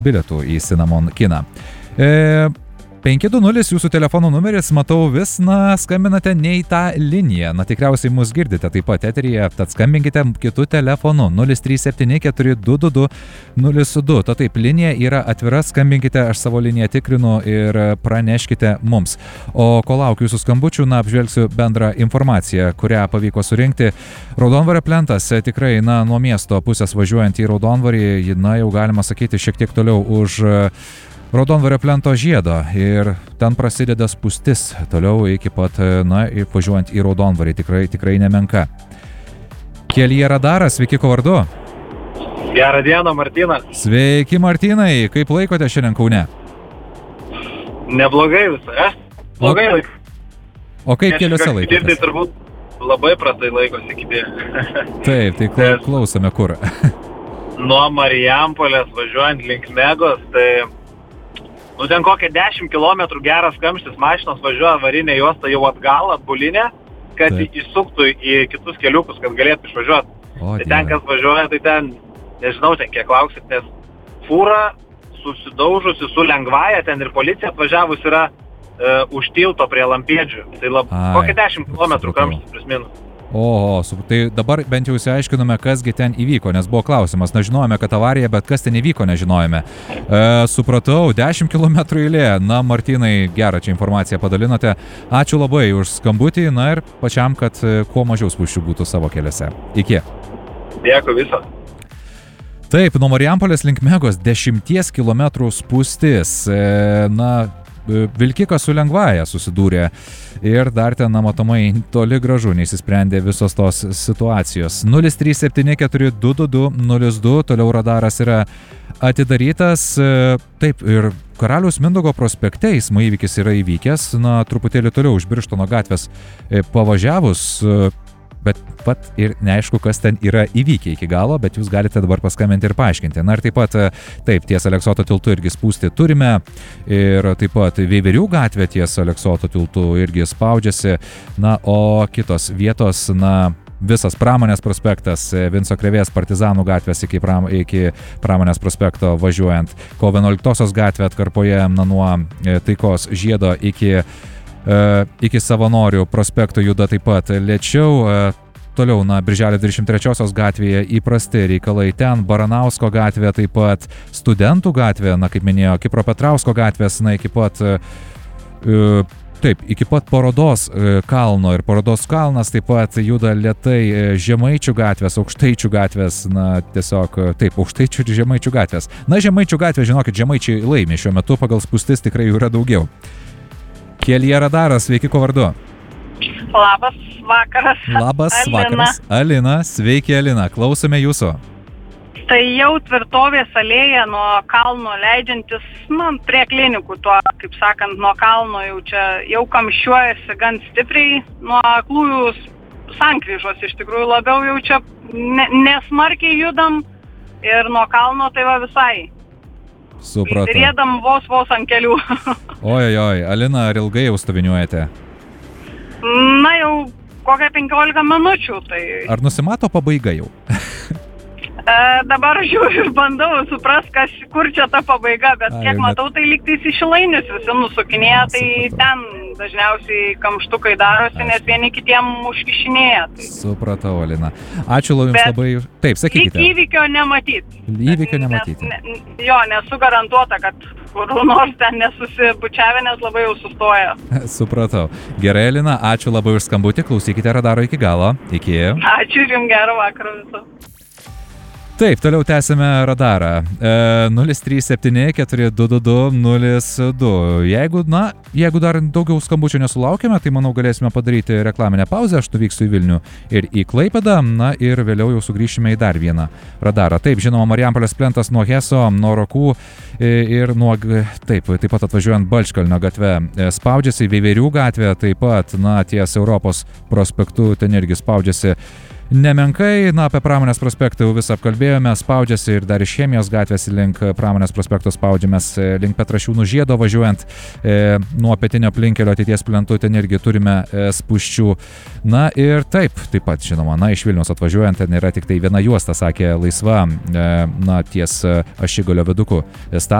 bilietų į Cinnamon kiną. 520 jūsų telefono numeris, matau vis, skambinate ne į tą liniją. Tikriausiai mus girdite taip pat eteryje, tad skambinkite kitų telefonu 037 422 02. To taip, linija yra atvira, skambinkite, aš savo liniją tikrinu ir praneškite mums. O kol laukiu jūsų skambučių, apžvelgsiu bendrą informaciją, kurią pavyko surinkti. Raudondvario plentas tikrai, nuo miesto pusės važiuojant į Raudondvarį, jau galima sakyti šiek tiek toliau už Raudondvario plento žiedo ir ten prasideda spūstis toliau iki pat, važiuojant į Raudondvarį, tikrai nemenka. Kelyje Radaras, sveiki, ko vardu? Gerą dieną, Martynas. Sveiki, Martynai, kaip laikote šiandien Kaune? Neblogai visai, Blogai laikote. O kaip keliuose laikotės? Tai turbūt labai prastai laikosi kiti. Taip, tai klausome kur. Nuo Marijampolės važiuojant link Megos, tai ten kokią 10 km geras kamštis, mašinos važiuoja varinė juosta jau atgal, atbulinė, kad įsuktų į kitus keliukus, kad galėtų išvažiuoti. Tai ten, kas važiuoja, tai ten, nežinau, ten kiek lauksit, nes fūra susidaužusi su lengvaja, ten ir policija atvažiavus yra už tilto prie Lampėdžių. Tai kokią 10 km kamštis plus minus. Tai dabar bent jau išsiaiškinome, kasgi ten įvyko, nes buvo klausimas. Žinojome, kad avarija, bet kas ten įvyko, nežinojome. Supratau, 10 km eilė. Martynai, gerą čia informaciją padalinote. Ačiū labai už skambutį, ir pačiam, kad kuo mažiau spūsčių būtų savo keliuose. Iki. Dėkui viso. Taip, nuo Marijampolės link Megos 10 km spūstis. Vilkikas su lengvaja susidūrė ir dar ten, matomai, toli gražu neįsisprendė visos tos situacijos. 037 422 02, toliau radaras yra atidarytas. Taip, ir Karaliaus Mindaugo prospekte eismo įvykis yra įvykęs, truputėlį toliau už Birštono gatvės pavažiavus, bet pat ir neaišku, kas ten yra įvykę iki galo, bet jūs galite dabar paskambinti ir paaiškinti. Ir taip pat, taip, ties Aleksoto tiltu irgi spūsti turime, ir taip pat Veiverių gatvė ties Aleksoto tiltu irgi spaudžiasi, o kitos vietos, visas Pramonės prospektas, Vinco Krėvės Partizanų gatvės iki Pramonės prospekto važiuojant, Kovo 11 gatvė atkarpoje nuo Taikos žiedo iki Savanorių prospekto juda taip pat lėčiau. Toliau, Birželio 23 gatvėje įprasti reikalai ten, Baranausko gatvė, taip pat Studentų gatvė, kaip minėjo, Kipro Petrausko gatvės, iki pat iki pat Parodos kalno, ir Parodos kalnas taip pat juda lėtai, Žemaičių gatvės, Aukštaičių gatvės, tiesiog, taip, Aukštaičių ir Žemaičių gatvės. Žemaičių gatvė, žinokit, Žemaičiai laimi šiuo metu, pagal spūstis tikrai jų yra daugiau. Kelyje Radaras, sveiki, ko vardu? Labas vakaras. Labas vakaras. Alina, sveiki Alina, klausome jūsų. Tai jau Tvirtovės alėja nuo kalno leidžiantis, prie klinikų, kaip sakant, nuo kalno jau kamščiuojasi gan stipriai, nuo Aklųjų sankryžos iš tikrųjų labiau jau čia nesmarkiai judam ir nuo kalno tai visai. Supratau. Riedam vos ant kelių. Oi, Alina, ar ilgai jau stoviniuojate? Jau kokią 15 minučių. Tai... Ar nusimato pabaiga jau? Dabar žiūriu ir bandau suprast, kur čia ta pabaiga, bet kiek matau, tai lygtais į Šilainius visi nusukinėja, tai ten dažniausiai kamštukai darosi, nes vieni kitiem užkišinėja. Tai... Supratau, Alina. Ačiū jums labai. Taip, sakykite. Įvykio nematyti. Įvykio nematyti. Nesu garantuota, kad kur nors ten nesusibučiavę, nes labai jau sustoja. Supratau. Gerai, Alina, ačiū labai už skambutį, klausykite radaro iki galo. Iki. Ačiū ir jums, gero vakaro viso. Taip, toliau tęsime radarą. 037 422 02. Jeigu dar daugiau skambučių nesulaukėme, tai manau galėsime padaryti reklaminę pauzę. Aš nuvyksiu į Vilnių ir į Klaipėdą, ir vėliau jau sugrįšime į dar vieną radarą. Taip, žinoma, Marijampolės plentas nuo Heso, nuo Rokų ir taip pat atvažiuojant Balčkalnio gatve spaudžiasi, Veiverių gatvė, taip pat ties Europos prospektu ten irgi spaudžiasi nemenkai. Na, apie Pramonės prospektą jau visą apkalbėjome, spaudžiasi ir dar iš Chemijos gatvės link Pramonės prospekto spaudžiamės link Petrašiūnų žiedo važiuojant nuo pietinio aplinkelio ateities plentu, ten irgi turime spūsčių. Na ir taip pat, žinoma, iš Vilniaus atvažiuojant ten yra tik tai viena juosta, sakė, laisva, ties Ašigalio viaduku.